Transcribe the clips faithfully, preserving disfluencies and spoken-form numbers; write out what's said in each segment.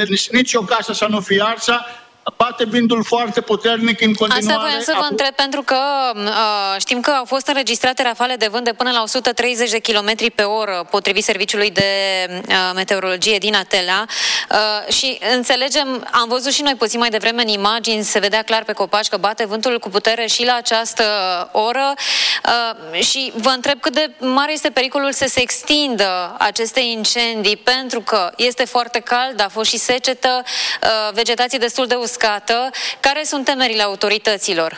nici, nici o casă să nu fie arsă. Bate vântul foarte puternic în continuare. Asta voiam să vă întreb, pentru că uh, știm că au fost înregistrate rafale de vânt de până la o sută treizeci de kilometri pe oră, potrivit Serviciului de uh, Meteorologie din Atela. Uh, și înțelegem, am văzut și noi puțin mai devreme în imagini, se vedea clar pe copaci că bate vântul cu putere și la această oră. Uh, și vă întreb cât de mare este pericolul să se extindă aceste incendii, pentru că este foarte cald, a fost și secetă, uh, vegetație destul de uscată. Care sunt temerile autorităților?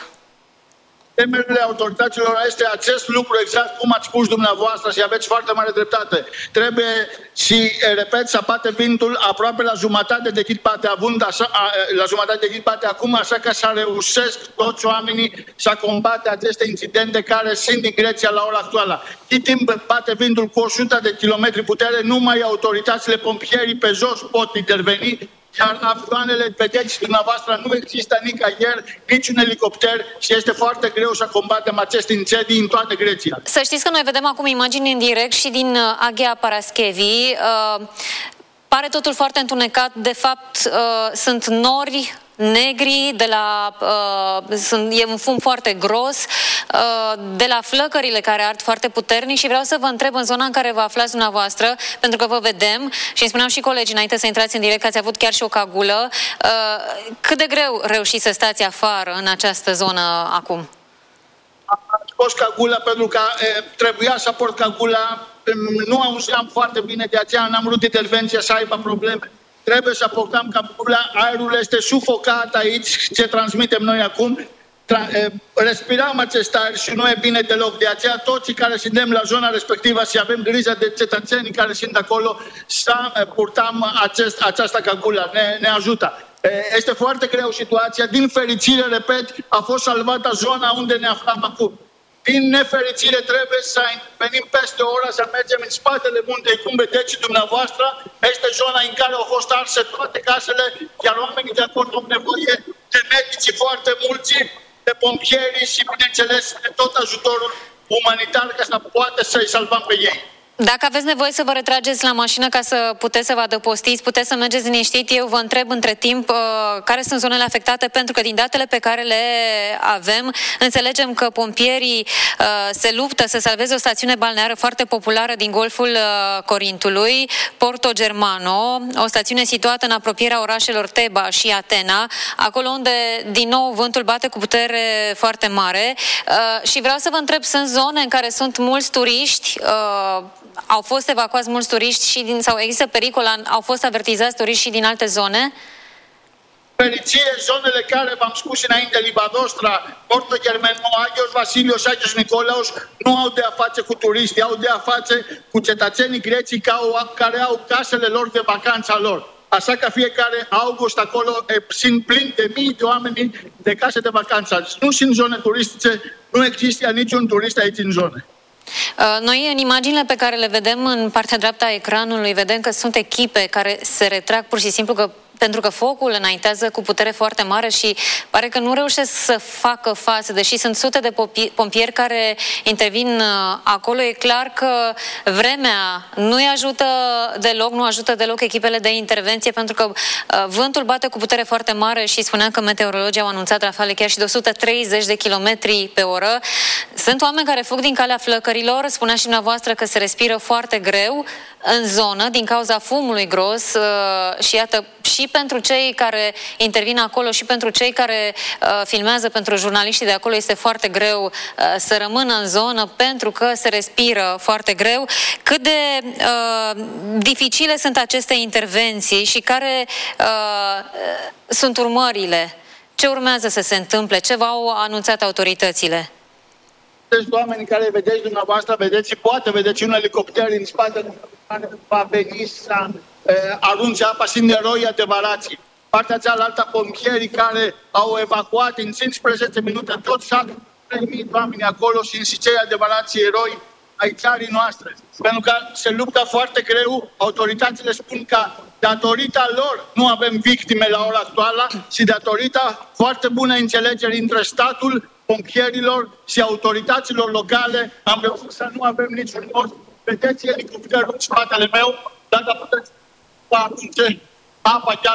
Temerile autorităților este acest lucru, exact cum ați spus dumneavoastră și aveți foarte mare dreptate. Trebuie, și repet, să bate vântul aproape la jumătate de cât bate având, așa, la jumătate de cât bate acum, așa că să reușesc toți oamenii să combate aceste incidente care sunt din Grecia la ora actuală. Cât timp bate vântul cu o sută de kilometri putere, numai autoritățile, pompierii pe jos pot interveni. Iar avioanele, vedeți dumneavoastră, nu există nicăieri, niciun elicopter și este foarte greu să combatem aceste incendii în toată Grecia. Să știți că noi vedem acum imagini în direct și din Aghea Paraschevi. Uh, pare totul foarte întunecat. De fapt, uh, sunt nori negri, de la, uh, sunt, e un fum foarte gros, uh, de la flăcările care ard foarte puternic și vreau să vă întreb în zona în care vă aflați dumneavoastră, pentru că vă vedem și îmi spuneam și colegii înainte să intrați în direct că ați avut chiar și o cagulă, uh, cât de greu reușiți să stați afară în această zonă acum? Am scos cagula pentru că e, trebuia să port cagula, nu auzeam foarte bine, de aceea n-am vrut intervenția să aibă probleme. Trebuie să portăm cagula, aerul este sufocat aici, ce transmitem noi acum. Tra e, respirăm acest aer și nu e bine deloc. De aceea toți care suntem la zona respectivă și avem grijă de cetățenii care sunt acolo să purtăm acest, această cagulă, ne, ne ajută. Este foarte greu situația. Din fericire, repet, a fost salvată zona unde ne aflam acum. Din nefericire trebuie să venim peste o oră, să mergem în spatele muntei, cum vedeți dumneavoastră. Este zona în care au fost arse toate casele, iar oamenii de acolo au nevoie de medici foarte mulți, de pompieri și, bineînțeles, de tot ajutorul umanitar ca să poate să-i salvăm pe ei. Dacă aveți nevoie să vă retrageți la mașină ca să puteți să vă adăpostiți, puteți să mergeți liniștit. Eu vă întreb între timp uh, care sunt zonele afectate, pentru că din datele pe care le avem, înțelegem că pompierii uh, se luptă să salveze o stațiune balneară foarte populară din Golful uh, Corintului, Porto Germano, o stațiune situată în apropierea orașelor Teba și Atena, acolo unde din nou vântul bate cu putere foarte mare. Uh, și vreau să vă întreb, sunt zone în care sunt mulți turiști, uh, au fost evacuați mulți turiști și din, sau există pericol, au fost avertizați turiști și din alte zone? Fericire, zonele care v-am spus înainte, Libadostra, Porto Germano, Agios Vasilios, Agios Nicolaos, nu au de a face cu turiști, au de a face cu cetățenii greții care au casele lor de vacanța lor. Așa că fiecare august acolo e, sunt plini de mii de oameni de case de vacanță. Nu sunt zone turistice, nu există niciun turist aici în zone. Noi în imaginile pe care le vedem în partea dreaptă a ecranului vedem că sunt echipe care se retrag pur și simplu că pentru că focul înaintează cu putere foarte mare și pare că nu reușesc să facă față, deși sunt sute de pompieri care intervin acolo. E clar că vremea nu-i ajută deloc, nu ajută deloc echipele de intervenție, pentru că vântul bate cu putere foarte mare și spuneam că meteorologii au anunțat rafale chiar și de o sută treizeci de kilometri pe oră. Sunt oameni care fug din calea flăcărilor, spunea și dumneavoastră că se respiră foarte greu în zonă din cauza fumului gros și iată, și pentru cei care intervin acolo și pentru cei care uh, filmează, pentru jurnaliștii de acolo este foarte greu uh, să rămână în zonă pentru că se respiră foarte greu. Cât de uh, dificile sunt aceste intervenții și care uh, sunt urmările? Ce urmează să se întâmple? Ce v-au anunțat autoritățile? Deci oamenii care vedeți dumneavoastră, vedeți și poate vedeți un elicopter în spate care va veni să uh, arunce apa, sunt eroi adevărați. Partea cealaltă, pompierii care au evacuat în cincisprezece minute tot satul, trei mii de oameni acolo și și cei adevărați eroi ai țării noastre. Pentru că se luptă foarte greu, autoritățile spun că datorită lor nu avem victime la ora actuală și datorită foarte bunei înțelegeri între statul, pompierilor și autorităților locale am reușit să nu avem niciun mort. Vedeți elicopterul în spatele meu, dacă puteți să arunce apa chiar